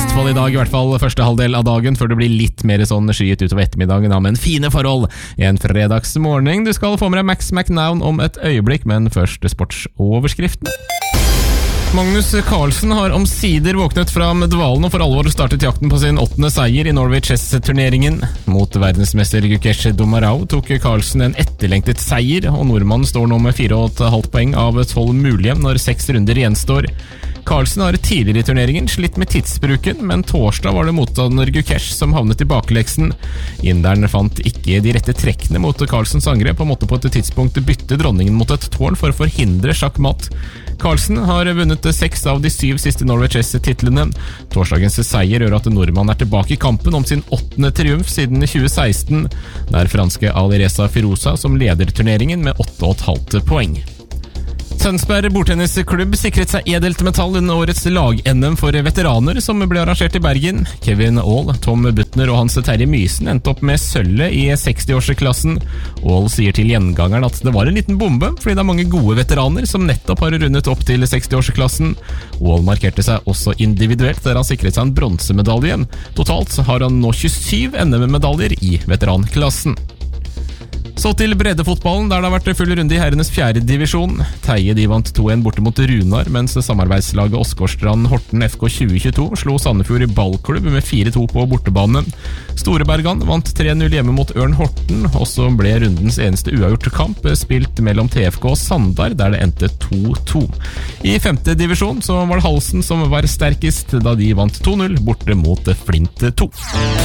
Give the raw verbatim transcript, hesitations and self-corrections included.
Vestfold i dag, i hvert fall første halvdel av dagen, før det blir litt mer sånn skyet utover ettermiddagen, men fine forhold i en fredagsmorgen. Du skal få med deg Max McNown om et øyeblikk, men først sportsoverskriften. Magnus Carlsen har omsider våknet fra dvalen og for alvor startet jakten på sin åttende seier i Norway Chess-turneringen. Mot verdensmester Gukesh Domarau tok Carlsen en etterlengtet seier, og nordmannen står nå med fire og et halvt poeng av tolv mulige når seks runder gjenstår. Carlsen har tidligere i turneringen slitt med tidsbruken, men torsdag var det motstander Gukesh som havnet i bakleksen. Inderen fant ikke de rette trekkene mot Carlsens angrep og måtte på et tidspunkt bytte dronningen mot et tårn for å forhindre sjakkmatt. Carlsen har vunnet seks av de syv siste Norway Chess-titlene. Torsdagens seier gjør at nordmannen er tilbake i kampen om sin åttende triumf siden tjue seksten. Det er franske Alireza Firouzja som leder turneringen med åtte og et halvt poeng. Tønsberg bordtennisklubb sikret seg edelt metall under årets lag-N M for veteraner som ble arrangert i Bergen. Kevin Aall, Tom Butner og Hans Terje Mysen endte opp med sølvet i seksti-årsklassen. Aall sier til Gjengangeren at det var en liten bombe, fordi det er mange gode veteraner som nettopp har rundet opp til seksti-årsklassen. Aall markerte seg også individuelt, der han sikret seg en bronsemedalje. Totalt har han nå tjuesyv N M-medaljer i veteranklassen. Så til breddefotballen, der det har vært full runde i herrenes fjerde divisjon. Teie de vant to en borte mot Runar, mens samarbeidslaget Åsgårdstrand Horten F K tjue tjueto slo Sandefjord i ballklubb med fire to på bortebane. Storebergan vant tre null hjemme mot Ørn Horten, og så ble rundens eneste uavgjort kamp spilt mellom T F K og Sandar, der det endte to to. I femte divisjon så var det Halsen som var sterkest, da de vant to null borte mot Flint to.